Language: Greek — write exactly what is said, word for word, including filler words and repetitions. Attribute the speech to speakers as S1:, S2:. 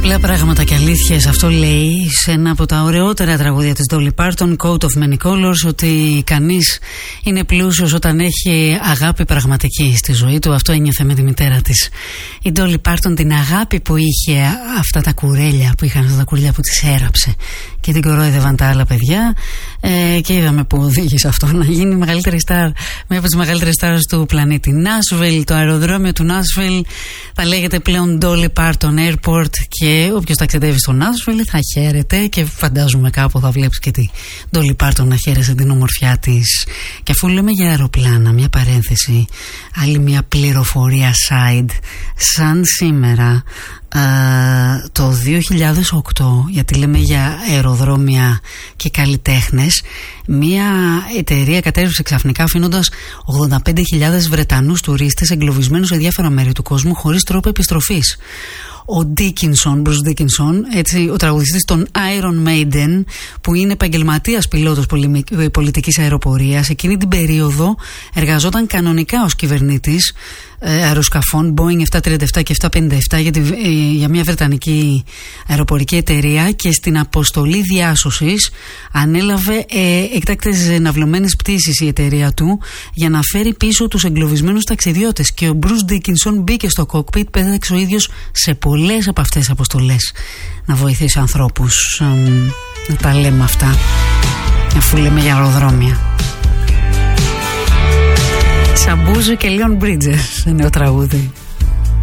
S1: Απλά πράγματα και αλήθειες, αυτό λέει σε ένα από τα ωραιότερα τραγούδια της Dolly Parton, Coat of Many Colors, ότι κανείς είναι πλούσιος όταν έχει αγάπη πραγματική στη ζωή του. Αυτό ένιωθε με τη μητέρα της η Dolly Parton, την αγάπη που είχε αυτά τα κουρέλια που είχαν, αυτά τα κουρέλια που της έραψε και την κορόιδευαν τα άλλα παιδιά, ε, και είδαμε που οδήγησε αυτό να γίνει μεγαλύτερη στάρ, μία από τις μεγαλύτερες στάρ του πλανήτη. Nashville, το αεροδρόμιο του Nashville θα λέγεται πλέον Dolly Parton Airport, και όποιος ταξιδεύει στο Nashville θα χαίρεται, και φαντάζομαι κάπου θα βλέπεις και τη Dolly Parton να χαίρεσε την ομορφιά της. Και αφού λέμε για αεροπλάνα, μια παρένθεση, άλλη μια πληροφορία side, σαν σήμερα Uh, το δύο χιλιάδες οκτώ, γιατί λέμε για αεροδρόμια και καλλιτέχνες, μια εταιρεία κατέρευσε ξαφνικά αφήνοντας ογδόντα πέντε χιλιάδες Βρετανούς τουρίστες εγκλωβισμένους σε διάφορα μέρη του κόσμου χωρίς τρόπο επιστροφής. Ο Dickinson, Bruce Dickinson, έτσι, ο τραγουδιστής των Iron Maiden, που είναι επαγγελματίας πιλότος πολιτικής αεροπορίας, εκείνη την περίοδο εργαζόταν κανονικά ως κυβερνήτης αεροσκαφών Boeing επτακόσια τριάντα επτά και επτακόσια πενήντα επτά για, τη, για μια βρετανική αεροπορική εταιρεία, και στην αποστολή διάσωσης ανέλαβε ε, εκτάκτες ναυλωμένες πτήσεις η εταιρεία του για να φέρει πίσω τους εγκλωβισμένους ταξιδιώτες, και ο Bruce Dickinson μπήκε στο cockpit, πέταξε ο ίδιος σε πολλές από αυτές τις αποστολές να βοηθήσει ανθρώπους. ε, να τα λέμε αυτά αφού λέμε για αεροδρόμια. Σαμπούζο και Leon Bridges, νέο τραγούδι.